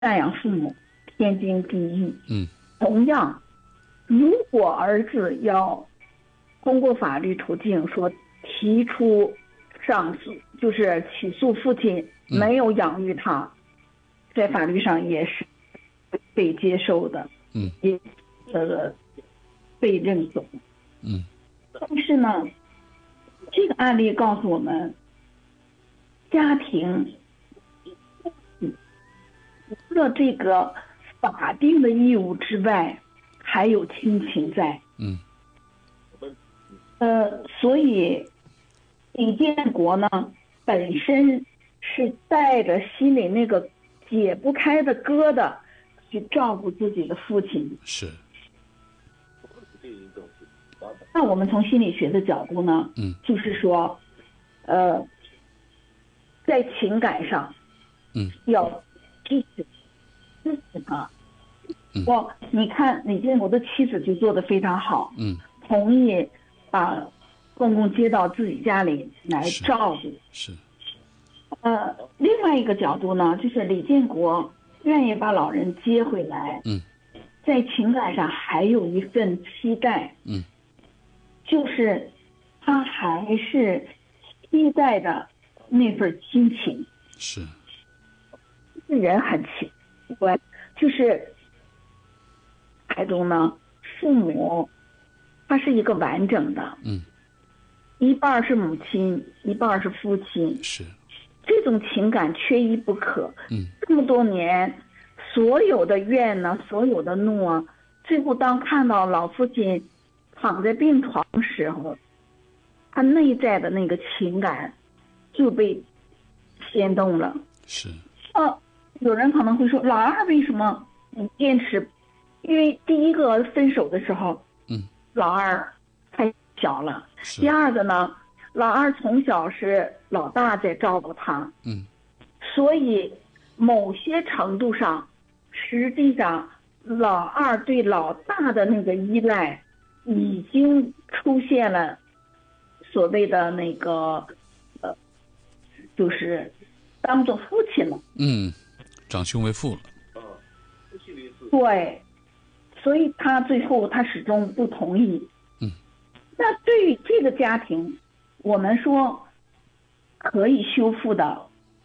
赡养父母天经地义。 嗯， 同样，如果儿子要通过法律途径说提出上诉，就是起诉父亲没有养育他，在法律上也是被接受的，也被认可。但是呢，这个案例告诉我们，家庭除了这个法定的义务之外，还有亲情在。所以李建国呢，本身是带着心里那个解不开的疙瘩去照顾自己的父亲。 是。 那我们从心理学的角度呢，就是说，在情感上，要支持他。你看李建国的妻子就做得非常好，同意把公公接到自己家里来照顾。 是。 另外一个角度呢，就是李建国愿意把老人接回来，在情感上还有一份期待，就是他还是期待着那份亲情。 是。 人很奇怪，就是孩中呢，父母他是一个完整的，一半是母亲，一半是父亲。 是。 这种情感缺一不可。这么多年，所有的怨呢，所有的怒啊，最后当看到老父亲躺在病床的时候，他内在的那个情感就被牵动了。 是。 有人可能会说，老二为什么你坚持？因为第一个分手的时候，老二太小了。第二个呢，老二从小是老大在照顾他，所以某些程度上，实际上老二对老大的那个依赖已经出现了所谓的那个就是当做父亲了。 长兄为父了。 对，所以他最后他始终不同意。那对于这个家庭，我们说可以修复的，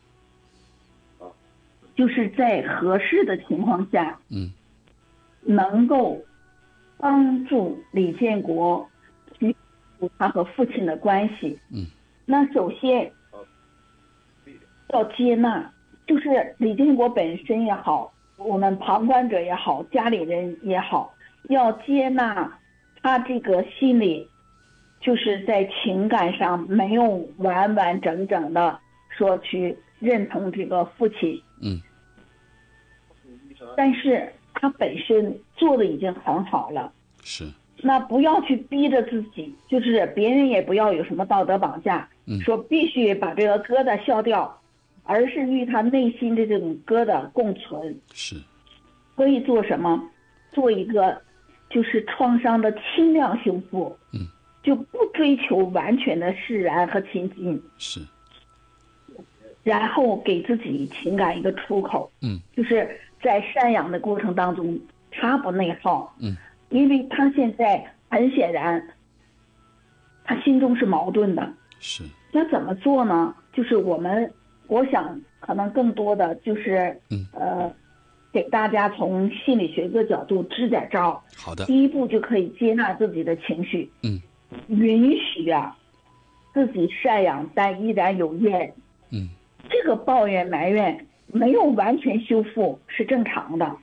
就是在合适的情况下，能够帮助李建国去复他和父亲的关系。那首先要接纳，就是李建国本身也好，我们旁观者也好，家里人也好，要接纳他这个心里就是在情感上没有完完整整的说去认同这个父亲。但是他本身做的已经很好了。 是。 那不要去逼着自己，就是别人也不要有什么道德绑架，说必须把这个疙瘩消掉，而是与他内心的这种疙瘩共存。 是。 可以做什么？做一个就是创伤的轻量修复。就不追求完全的释然和亲近。 是。 然后给自己情感一个出口。就是在赡养的过程当中，他不内耗。因为他现在很显然，他心中是矛盾的。 是。 那怎么做呢？就是我想可能更多的就是给大家从心理学的角度支点招。 好的。 第一步就可以接纳自己的情绪。允许自己赡养，但依然有怨。这个抱怨埋怨没有完全修复是正常的。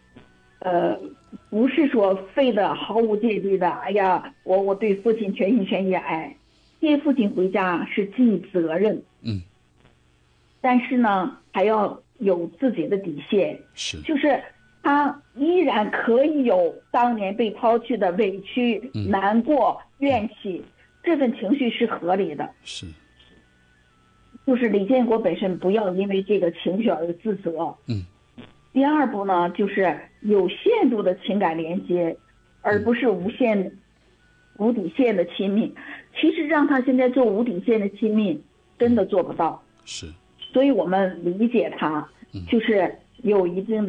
不是说非得毫无芥蒂的，哎呀，我对父亲全心全意爱，接父亲回家是尽责任。但是呢，还要有自己的底线。 是。 就是他依然可以有当年被抛弃的委屈、难过、怨气，这份情绪是合理的。 是。 就是李建国本身不要因为这个情绪而自责。第二步呢，就是有限度的情感连接，而不是无底线的亲密。其实让他现在做无底线的亲密，真的做不到。 是。 所以我们理解他，就是有一定的